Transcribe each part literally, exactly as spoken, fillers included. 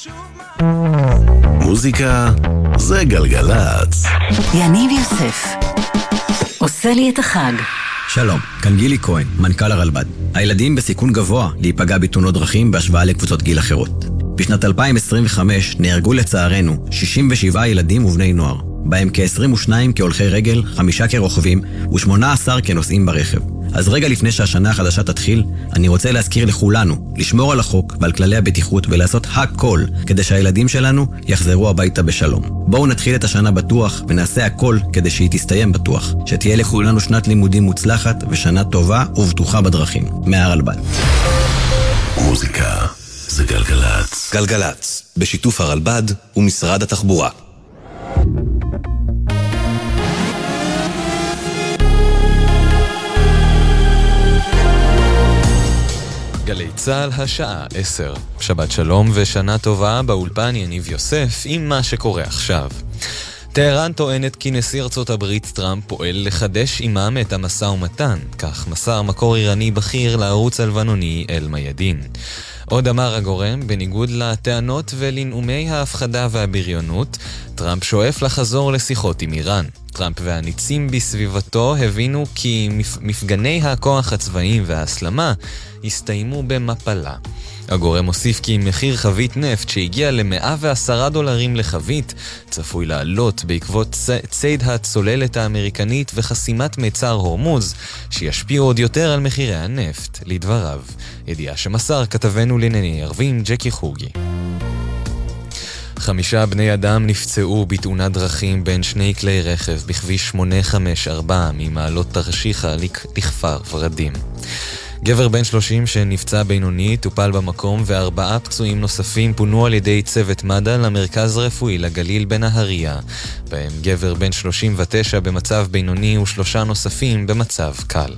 מוזיקה זה גלגלץ. יניב יוסף עושה לי את החג. שלום, כאן גילי כהן, מנכ"ל הרלב"ד. הילדים בסיכון גבוה להיפגע בתאונות דרכים בהשוואה לקבוצות גיל אחרות. בשנת אלפיים עשרים וחמש נהרגו לצערנו שישים ושבעה ילדים ובני נוער, בהם כ-עשרים ושניים כהולכי רגל, חמישה כרוכבים ו-שמונה עשר כנוסעים ברכב. אז רגע לפני שהשנה החדשה תתחיל, אני רוצה להזכיר לכולנו לשמור על החוק ועל כללי הבטיחות ולעשות הכל כדי שהילדים שלנו יחזרו הביתה בשלום. בואו נתחיל את השנה בטוח ונעשה הכל כדי שהיא תסתיים בטוח. שתהיה לכולנו שנת לימודים מוצלחת ושנה טובה ובטוחה בדרכים. מהרלב"ד. מוזיקה זה גלגלץ. גלגלץ, בשיתוף הרלב"ד ומשרד התחבורה. גלי צהל השעה עשר. שבת שלום ושנה טובה, באולפן יניב יוסף עם מה שקורה עכשיו. טהרן טוענת כי נשיא ארצות הברית טראמפ פועל לחדש עימם את המשא ומתן, כך מסר מקור איראני בכיר לערוץ הלבנוני אל-מיאדין. עוד אמר הגורם, בניגוד לטענות ולנאומי ההפחדה והבריונות, טראמפ שואף לחזור לשיחות עם איראן. טראמפ והניצים בסביבתו הבינו כי מפגני הכוח הצבאיים וההסלמה הסתיימו במפלה. הגורם מוסיף כי מחיר חבית נפט שהגיע ל-מאה ועשרה דולרים לחבית צפוי לעלות בעקבות צייד הצוללת האמריקנית וחסימת מצר הורמוז שישפיעו עוד יותר על מחירי הנפט, לדבריו. ידיעה שמסר כתבנו לענייני ערבים ג'קי חוגי. חמישה בני אדם נפצעו בתאונת דרכים בין שני כלי רכב בכביש שמונה חמש ארבע ממעלות תרשיחא לכפר ורדים. גבר בן שלושים שנפצע בינוני טופל במקום וארבעה פצועים נוספים פונו על ידי צוות מד"א למרכז רפואי לגליל בנהריה, בהם גבר בן שלושים ותשע במצב בינוני ושלושה נוספים במצב קל.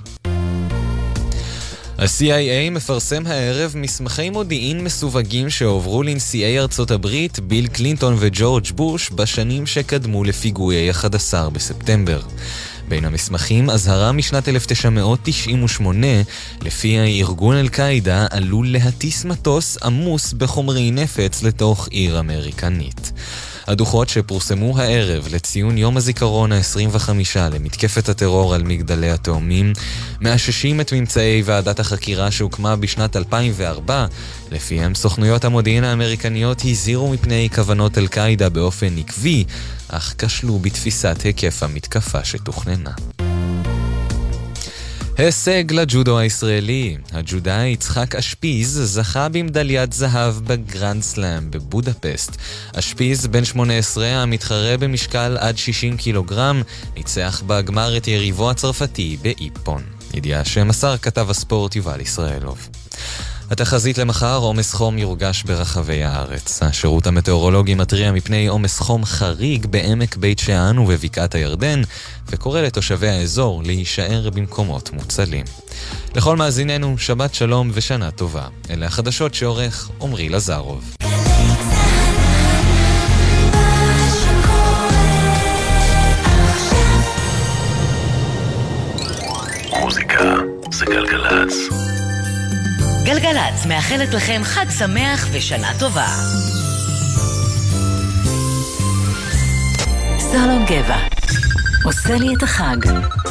ה-סי איי איי מפרסם הערב מסמכי מודיעין מסווגים שהועברו לנשיאי ארצות הברית ביל קלינטון וג'ורג' בוש בשנים שקדמו לפיגועי ה-אחד עשר בספטמבר. בין המסמכים אזהרה משנת אלף תשע מאות תשעים ושמונה, לפי הארגון אל-קאעידה עלול להטיס מטוס עמוס בחומרי נפץ לתוך עיר אמריקנית. הדוחות שפורסמו הערב לציון יום הזיכרון ה-עשרים וחמש למתקפת הטרור על מגדלי התאומים, מאששים את ממצאי ועדת החקירה שהוקמה בשנת אלפיים וארבע, לפיהם סוכנויות המודיעין האמריקניות הזהירו מפני כוונות אל-קאעידה באופן עקבי, אך כשלו בתפיסת היקף המתקפה שתוכננה. הישג לג'ודו הישראלי. הג'ודאי יצחק אשפיז זכה במדליית זהב בגרנד סלאם בבודפסט. אשפיז בן שמונה עשרה המתחרה במשקל עד שישים קילוגרם ניצח בגמר את יריבו הצרפתי באיפון. ידיעה שמסר כתב הספורט יובל ישראלוב. התחזית למחר, עומס חום יורגש ברחבי הארץ. השירות המטאורולוגי מטריע מפני עומס חום חריג בעמק בית שאן ובבקעת הירדן, וקורא לתושבי האזור להישאר במקומות מוצלים. לכל מאזיננו, שבת שלום ושנה טובה. אלה החדשות שעורך עומרי לזרוב. מוזיקה זה גלגלץ. גלגלץ מאחלת לכם חג שמח ושנה טובה. סלום גבע עושה לי את החג.